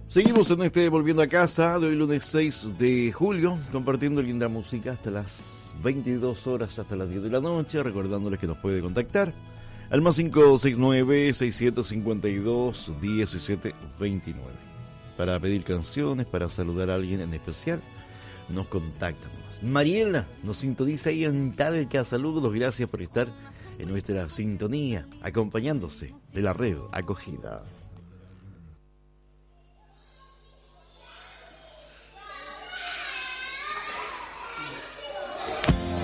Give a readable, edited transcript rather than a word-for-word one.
Seguimos en este Volviendo a Casa de hoy lunes 6 de julio, compartiendo linda música hasta las 22 horas, hasta las 10 de la noche, recordándoles que nos puede contactar al más 569-6752-1729. Para pedir canciones, para saludar a alguien en especial, nos contactan más. Mariela nos sintoniza ahí en Talca. Saludos, gracias por estar en nuestra sintonía, acompañándose de la red acogida.